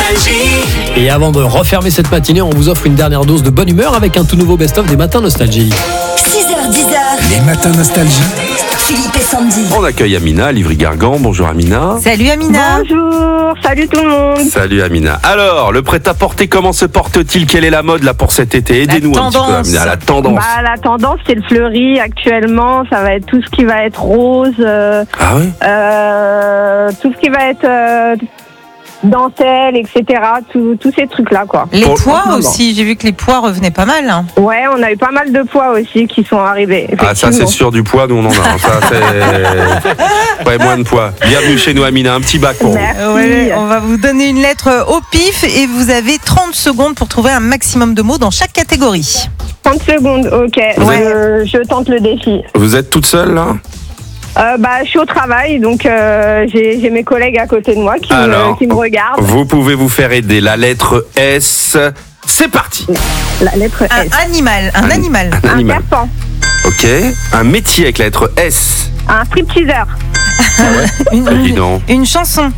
Et avant de refermer cette matinée, on vous offre une dernière dose de bonne humeur avec un tout nouveau best-of des matins nostalgie. 6h, 10h. Les matins nostalgie. Philippe et Sandy. On accueille Amina, Livry-Gargan. Bonjour Amina. Salut Amina. Bonjour, salut tout le monde. Salut Amina. Alors, le prêt-à-porter, comment se porte-t-il? Quelle est la mode là pour cet été? Aidez-nous un petit peu, Amina. La tendance. La tendance, c'est le fleuri actuellement. Ça va être tout ce qui va être rose. Ah oui? Tout ce qui va être dentelle, etc. Tous ces trucs-là, quoi. Les pois aussi, j'ai vu que les pois revenaient pas mal. Hein. Ouais, on a eu pas mal de pois aussi qui sont arrivés. Ah, ça c'est sûr, du poids, nous on en a. Ça c'est. Ouais, moins de poids. Bienvenue chez nous, Amina. Un petit bac pour vous. Merci. Ouais, on va vous donner une lettre au pif et vous avez 30 secondes pour trouver un maximum de mots dans chaque catégorie. 30 secondes, ok. Je tente le défi. Vous êtes toute seule là? Je suis au travail, donc j'ai mes collègues à côté de moi qui me regardent. Vous pouvez vous faire aider. La lettre S. C'est parti. La lettre S. Un animal. Un serpent. Ok. Un métier avec la lettre S. Un stripteaseur. Dis donc. Une chanson.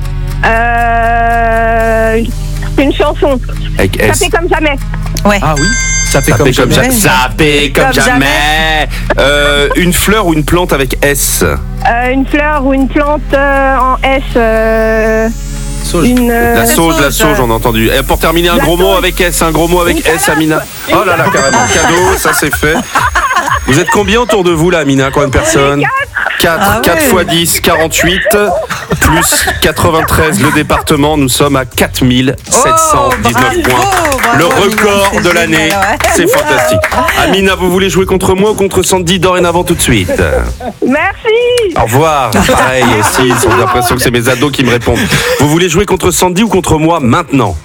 Une chanson. Avec S. Ça fait comme jamais. Ouais. Ah oui. Ça fait comme jamais. Ça fait comme jamais. Une fleur ou une plante avec S. Une fleur ou une plante en S. Sauge. La sauge, on a entendu. Et pour terminer, un gros mot avec S, S, Amina. Oh là là, carrément, cadeau, ça c'est fait. Vous êtes combien autour de vous là, Amina? Combien de personnes? 4. 4 x 10, 48, plus 93 le département, nous sommes à 4719 points. Bravo, le record Amina, de l'année, génial, ouais. c'est fantastique. Amina, vous voulez jouer contre moi ou contre Sandy dorénavant tout de suite? Merci. Au revoir. Pareil aussi, j'ai l'impression que c'est mes ados qui me répondent. Vous voulez jouer contre Sandy ou contre moi maintenant?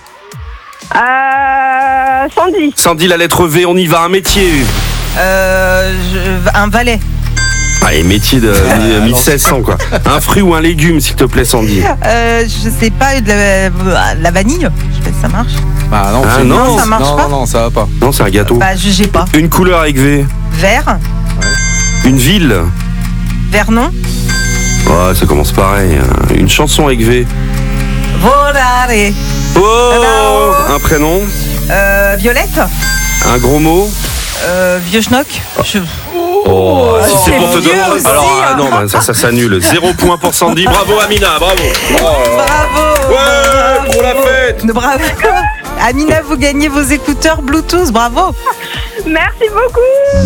Sandy. Sandy, la lettre V, on y va. Un métier. Un valet. Allez, métier de 1600 quoi. Un fruit ou un légume, s'il te plaît, Sandy. Je sais pas, de la vanille. Je sais pas si ça marche. Ah non, Ah, non, ça marche pas. Non, ça va pas. Non, c'est un gâteau. Bah, je sais pas. Une couleur avec V. Vert. Une ville. Vernon. Ouais, ça commence pareil. Une chanson avec V. Volare. Oh, un prénom. Violette. Un gros mot. Vieux schnock. Oh, si c'est pour te vieux donner. aussi, Alors, hein. non, bah, ça s'annule. 0 point pour Sandy. Bravo, Amina, bravo. Bravo. Ouais, pour la fête. Bravo. Amina, vous gagnez vos écouteurs Bluetooth. Bravo. Merci beaucoup.